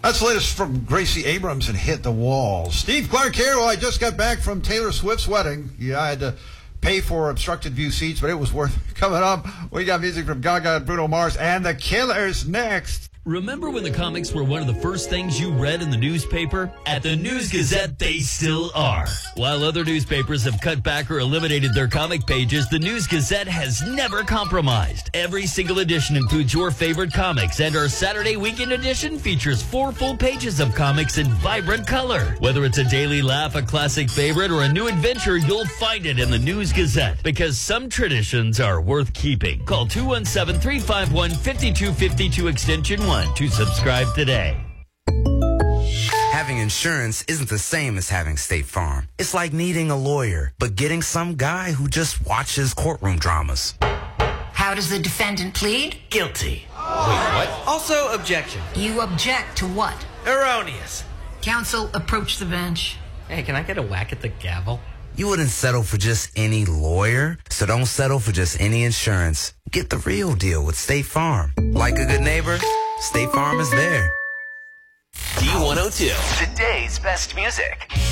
That's the latest from Gracie Abrams and Hit the Wall. Steve Clark here. Well, I just got back from Taylor Swift's wedding. Yeah, I had to pay for obstructed view seats, but it was worth it. Coming up, we got music from Gaga and Bruno Mars and The Killers next. Remember when the comics were one of the first things you read in the newspaper? At the News Gazette, they still are. While other newspapers have cut back or eliminated their comic pages, the News Gazette has never compromised. Every single edition includes your favorite comics, and our Saturday weekend edition features 4 full pages of comics in vibrant color. Whether it's a daily laugh, a classic favorite, or a new adventure, you'll find it in the News Gazette, because some traditions are worth keeping. Call 217-351-5252 extension 1 to subscribe today. Having insurance isn't the same as having State Farm. It's like needing a lawyer, but getting some guy who just watches courtroom dramas. How does the defendant plead? Guilty. Wait, what? Also, objection. You object to what? Erroneous. Counsel, approach the bench. Hey, can I get a whack at the gavel? You wouldn't settle for just any lawyer, so don't settle for just any insurance. Get the real deal with State Farm. Like a good neighbor, State Farm is there. D102, today's best music.